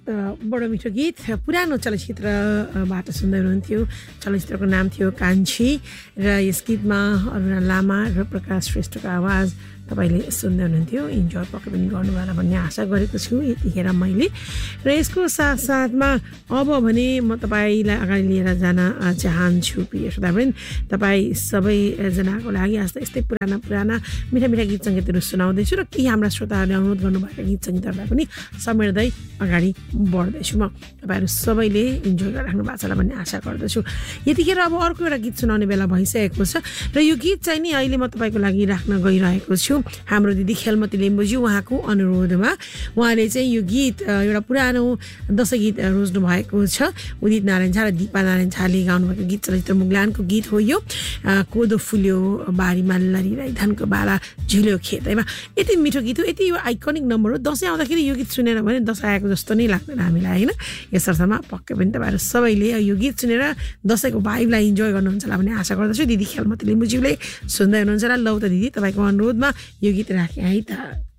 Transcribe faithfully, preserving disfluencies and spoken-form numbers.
बडो मिठो गीत पुरानो चलचित्रबाट सुन्दै हुनुहुन्थ्यो। चलचित्रको नाम थियो कान्छी र यस गीतमा अरुणा लामा र प्रकाश श्रेष्ठको आवाज तपाईले सुन्दै हुनुहुन्थ्यो। इन्जोय पक्कै पनि गर्नुभयो होला भन्ने आशा गरेको छु यतिखेर मैले। र यसको साथसाथमा अब भने म तपाईँलाई अगाडि लिएर जान चाहन्छु प्रिय श्रोतावृन्द। तपाईँ सबैजनाको लागि आज यस्तै पुराना पुराना मिठा मिठा गीत सङ्गीतहरू सुनाउँदैछु र केही हाम्रा श्रोताहरूले अनुरोध गर्नुभएका गीत सङ्गीतहरूलाई पनि समेट्दै अगाडि बढ्दैछु। म तपाईँहरू सबैले इन्जोय गरिराख्नु भएको छ होला भन्ने आशा गर्दछु। यतिखेर अब अर्को एउटा गीत सुनाउने बेला भइसकेको छ र यो गीत चाहिँ नि अहिले म तपाईँको लागि राख्न गइरहेको छु। हाम्रो दिदी खेलमती लिम्बुजी उहाँको अनुरोधमा उहाँले चाहिँ यो गीत एउटा पुरानो दशैं गीत रोज्नु भएको छ। उदित नारायण झा र दिपा नारायण झाले गाउनुभएको गीत चलचित्र मुगलानको गीत हो यो। कोदो फुल्यो बारीमा लरिराई धानको बाला झुल्यो खेतैमा। यति मिठो गीत हो, यति यो आइकनिक नम्बर हो। दसैँ आउँदाखेरि यो गीत सुनेर भने दसैँ आएको जस्तो नै लाग्दैन हामीलाई होइन। यस अर्थमा पक्कै पनि तपाईँहरू सबैले यो गीत सुनेर दसैँको भाइबलाई इन्जोय गर्नुहुन्छ होला भन्ने आशा गर्दछु। दिदी खेलमती लिम्बुज्यूले सुन्दै हुनुहुन्छ होला। लौ त दिदी तपाईँको अनुरोधमा यो गीत राखेँ है त।